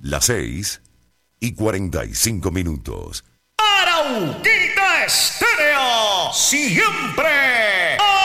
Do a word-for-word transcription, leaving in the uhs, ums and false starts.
Las seis y cuarenta y cinco minutos. Arauquita Estéreo, siempre